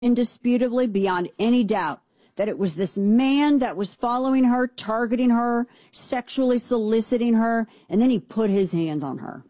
indisputably, beyond any doubt, that it was this man that was following her, targeting her, sexually soliciting her, and then he put his hands on her.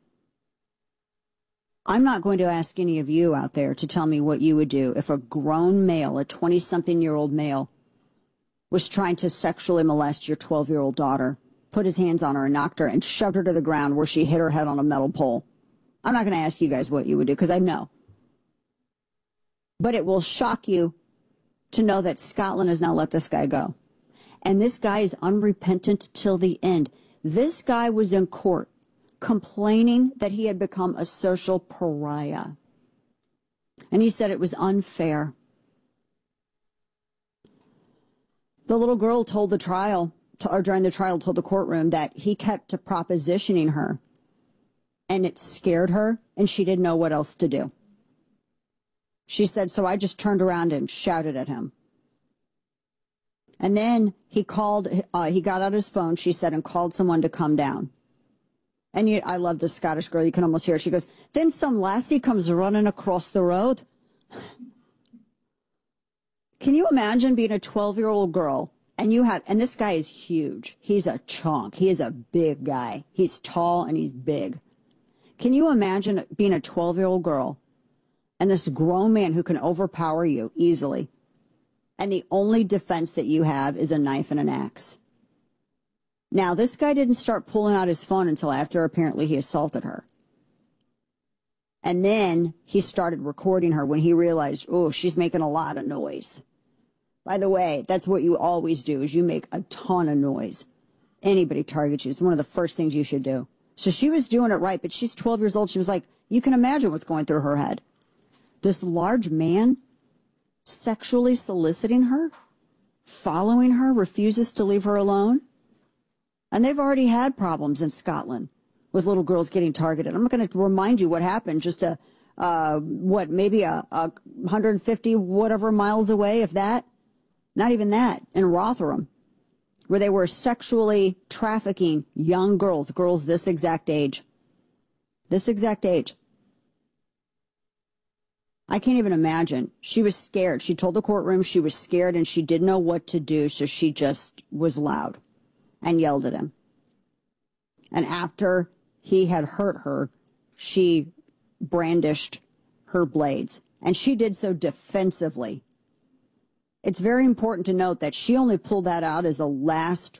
I'm not going to ask any of you out there to tell me what you would do if a grown male, a 20-something-year-old male, was trying to sexually molest your 12-year-old daughter, put his hands on her and knocked her and shoved her to the ground where she hit her head on a metal pole. I'm not going to ask you guys what you would do because I know. But it will shock you to know that Scotland has now let this guy go. And this guy is unrepentant till the end. This guy was in court complaining that he had become a social pariah. And he said it was unfair. The little girl told the trial, or during the trial, told the courtroom that he kept propositioning her, and it scared her, and she didn't know what else to do. She said, so I just turned around and shouted at him. And then he got out his phone, she said, and called someone to come down. And I love this Scottish girl. You can almost hear her. She goes, then some lassie comes running across the road. Can you imagine being a 12-year-old girl and this guy is huge. He's a chunk. He is a big guy. He's tall and he's big. Can you imagine being a 12-year-old girl and this grown man who can overpower you easily? And the only defense that you have is a knife and an axe. Now, this guy didn't start pulling out his phone until after apparently he assaulted her. And then he started recording her when he realized, oh, she's making a lot of noise. By the way, that's what you always do, is you make a ton of noise. Anybody targets you. It's one of the first things you should do. So she was doing it right, but she's 12 years old. She was like, you can imagine what's going through her head. This large man sexually soliciting her, following her, refuses to leave her alone. And they've already had problems in Scotland with little girls getting targeted. I'm not going to remind you what happened just maybe 150 whatever miles away, if that. Not even that, in Rotherham, where they were sexually trafficking young girls this exact age. This exact age. I can't even imagine. She was scared. She told the courtroom she was scared and she didn't know what to do, so she just was loud and yelled at him. And after he had hurt her, she brandished her blades, and she did so defensively. It's very important to note that she only pulled that out as a last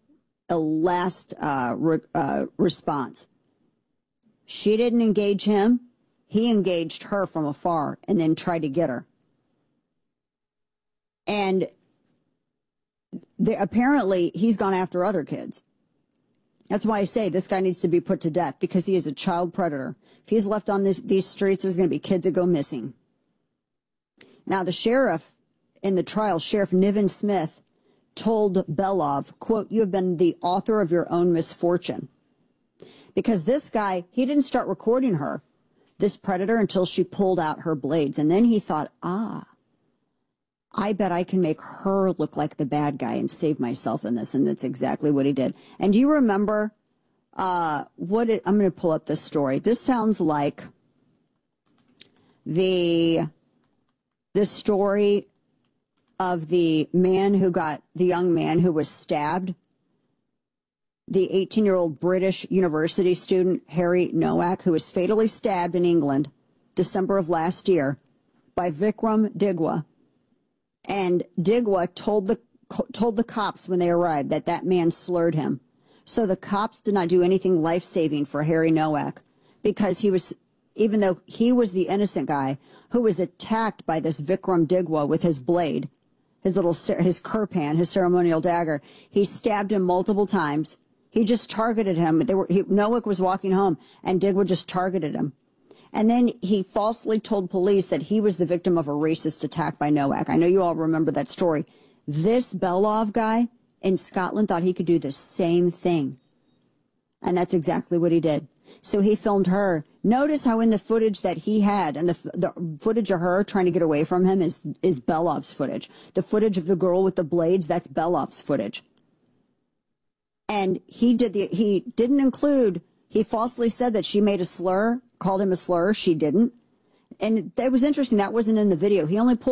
response. She didn't engage him. He engaged her from afar and then tried to get her. And apparently he's gone after other kids. That's why I say this guy needs to be put to death, because he is a child predator. If he's left on these streets, there's going to be kids that go missing. Now, the sheriff in the trial, Sheriff Niven Smith, told Belov, quote, you have been the author of your own misfortune. Because this guy, he didn't start recording her, this predator, until she pulled out her blades. And then he thought, I bet I can make her look like the bad guy and save myself in this. And that's exactly what he did. And do you remember I'm going to pull up this story. This sounds like the story of the young man who was stabbed, the 18-year-old British university student, Harry Nowak, who was fatally stabbed in England, December of last year, by Vikram Digwa. And Digwa told the cops when they arrived that man slurred him. So the cops did not do anything life-saving for Harry Nowak, because even though he was the innocent guy who was attacked by this Vikram Digwa with his blade, his kirpan, his ceremonial dagger, he stabbed him multiple times. He just targeted him. Nowak was walking home, and Digwa just targeted him. And then he falsely told police that he was the victim of a racist attack by Nowak. I know you all remember that story. This Belov guy in Scotland thought he could do the same thing. And that's exactly what he did. So he filmed her. Notice how in the footage that he had, and the footage of her trying to get away from him is Belov's footage. The footage of the girl with the blades, that's Belov's footage. And he falsely said that she made a slur, called him a slur. She didn't. And it was interesting. That wasn't in the video. He only pulled